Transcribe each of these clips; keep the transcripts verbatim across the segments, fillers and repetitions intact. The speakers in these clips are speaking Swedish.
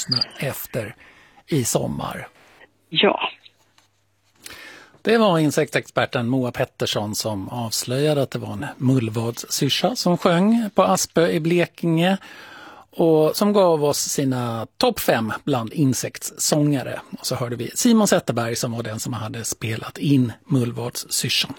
efter i sommar. Ja. Det var insektsexperten Moa Pettersson som avslöjade att det var en mullvadsyrsa som sjöng på Aspö i Blekinge och som gav oss sina topp fem bland insektssångare. Och så hörde vi Simon Zetterberg som var den som hade spelat in mullvadsyrsan.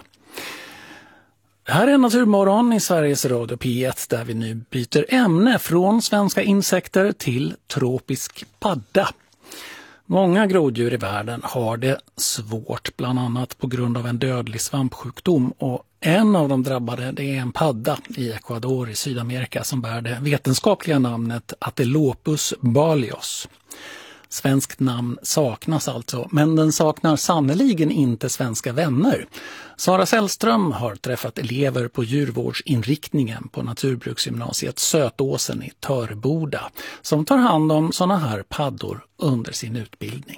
Det här är Naturmorgon i Sveriges Radio P ett där vi nu byter ämne från svenska insekter till tropisk padda. Många groddjur i världen har det svårt, bland annat på grund av en dödlig svampsjukdom, och en av de drabbade det är en padda i Ecuador i Sydamerika som bär det vetenskapliga namnet Atelopus balios. Svenskt namn saknas alltså, men den saknar sannoliken inte svenska vänner. Sara Sällström har träffat elever på djurvårdsinriktningen på Naturbruksgymnasiet Sötåsen i Töreboda som tar hand om såna här paddor under sin utbildning.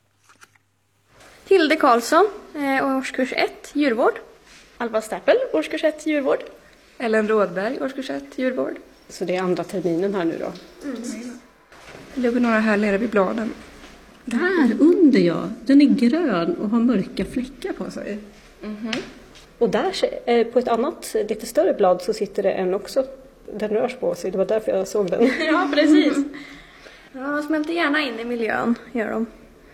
Hilde Karlsson, eh, årskurs ett, djurvård. Alva Stäppel, årskurs ett, djurvård. Ellen Rådberg, årskurs ett, djurvård. Så det är andra terminen här nu då? Mm. Det ligger några här nere vid bladen. Där under, ja. Den är grön och har mörka fläckar på sig. Mm-hmm. Och där på ett annat, lite större blad så sitter det en också. Den rörs på sig, det var därför jag såg den. Ja, precis. Ja, de smälter gärna in i miljön, gör de.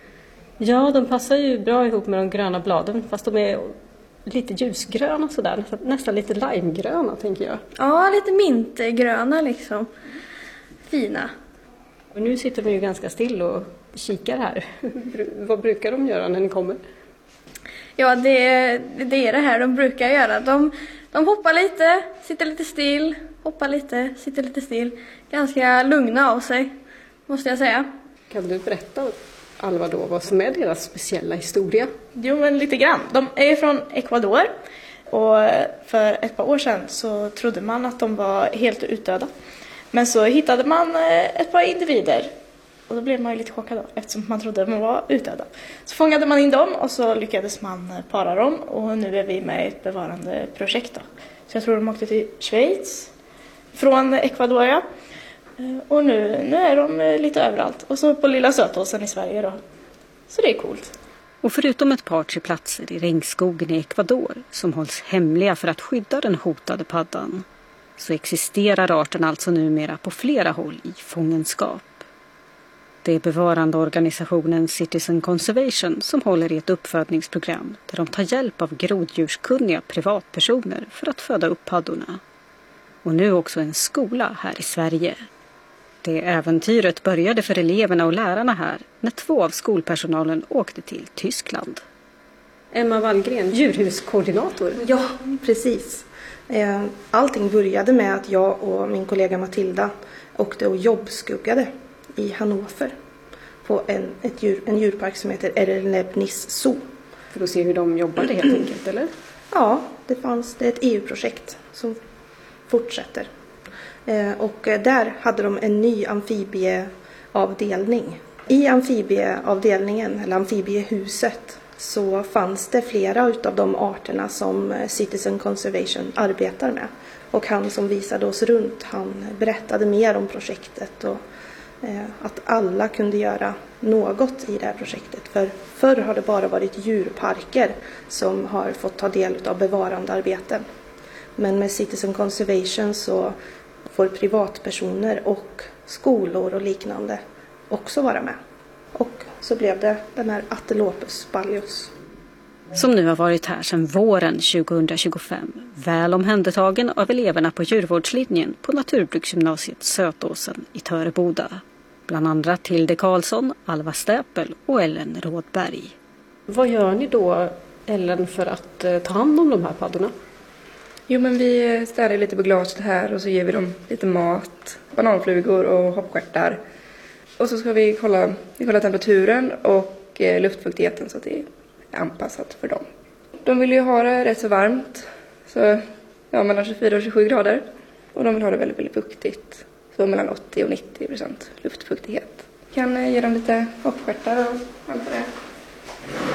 Ja, de passar ju bra ihop med de gröna bladen, fast de är lite ljusgröna sådär. Nästan lite limegröna, tänker jag. Ja, lite mintgröna liksom. Fina. Och nu sitter de ju ganska still och kikar här. Vad brukar de göra när ni kommer? Ja, det, det är det här de brukar göra. De, de hoppar lite, sitter lite still, hoppar lite, sitter lite still. Ganska lugna av sig, måste jag säga. Kan du berätta, Alva, då, vad som är deras speciella historia? Jo, men lite grann. De är från Ecuador. Och för ett par år sedan så trodde man att de var helt utdöda. Men så hittade man ett par individer. Och då blev man ju lite chockad då, eftersom man trodde att de var utdöda. Så fångade man in dem och så lyckades man para dem. Och nu är vi med i ett bevarande projekt då. Så jag tror de åkte till Schweiz från Ecuador. Ja. Och nu, nu är de lite överallt. Och så på Lilla Sötåsen i Sverige då. Så det är coolt. Och förutom ett par tre platser i regnskogen i Ecuador som hålls hemliga för att skydda den hotade paddan, så existerar arten alltså numera på flera håll i fångenskap. Det är bevarandeorganisationen Citizen Conservation som håller i ett uppfödningsprogram där de tar hjälp av groddjurskunniga privatpersoner för att föda upp paddorna. Och nu också en skola här i Sverige. Det äventyret började för eleverna och lärarna här när två av skolpersonalen åkte till Tyskland. Emma Wallgren, djurhuskoordinator. Ja, precis. Allting började med att jag och min kollega Matilda åkte och jobbskuggade i Hannover på en, ett djur, en djurpark som heter Erlebnis Zoo. För att se hur de jobbade helt enkelt, eller? Ja, det fanns det är ett E U-projekt som fortsätter. Eh, och där hade de en ny amfibieavdelning. I amfibieavdelningen, eller amfibiehuset, så fanns det flera av de arterna som Citizen Conservation arbetar med. Och han som visade oss runt, han berättade mer om projektet och eh, att alla kunde göra något i det här projektet. För förr har det bara varit djurparker som har fått ta del av bevarandearbeten. Men med Citizen Conservation så får privatpersoner och skolor och liknande också vara med. Och så blev det den här Atelopus balios. Som nu har varit här sedan våren tjugohundratjugofem, väl omhändertagen av eleverna på djurvårdslinjen på Naturbruksgymnasiet Sötåsen i Töreboda. Bland andra Hilde Karlsson, Alva Stäppel och Ellen Rådberg. Vad gör ni då, Ellen, för att eh, ta hand om de här paddorna? Jo, men vi städar lite på glaset här och så ger vi dem lite mat, bananflugor och hoppstjärtar. Och så ska vi kolla, vi kolla temperaturen och eh, luftfuktigheten så att det är anpassat för dem. De vill ju ha det rätt så varmt, så ja, mellan tjugofyra och tjugosju grader. Och de vill ha det väldigt, väldigt fuktigt, så mellan åttio och nittio procent luftfuktighet. Kan eh, ge dem lite hoppstjärtar och allt det där.